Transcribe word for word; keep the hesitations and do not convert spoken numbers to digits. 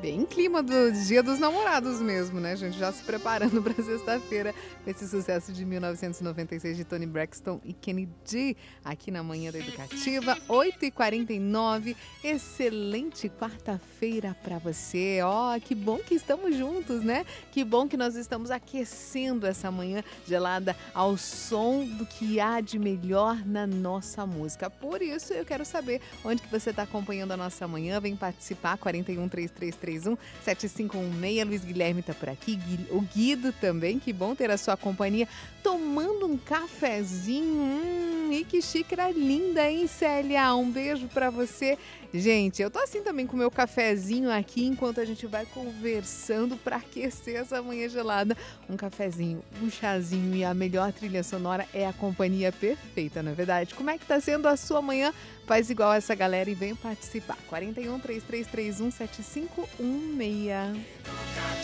Bem clima do Dia dos Namorados mesmo, né, gente? Já se preparando para sexta-feira com esse sucesso de mil novecentos e noventa e seis de Toni Braxton e Kenny G, aqui na Manhã da Educativa, oito e quarenta e nove. Excelente quarta-feira para você. Ó, oh, que bom que estamos juntos, né? Que bom que nós estamos aquecendo essa manhã gelada ao som do que há de melhor na nossa música. Por isso, eu quero saber onde que você está acompanhando a nossa manhã. Vem participar, quarenta e um, trinta e três trinta e um, setenta e cinco dezesseis. Luiz Guilherme tá por aqui, o Guido também, que bom ter a sua companhia, tomando um cafezinho. Hum, e que xícara linda, hein, Célia? Um beijo pra você. Gente, eu tô assim também com o meu cafezinho aqui, enquanto a gente vai conversando pra aquecer essa manhã gelada. Um cafezinho, um chazinho e a melhor trilha sonora é a companhia perfeita, não é verdade? Como é que tá sendo a sua manhã? Faz igual essa galera e vem participar. quarenta e um, trinta e três trinta e um, setenta e cinco dezesseis.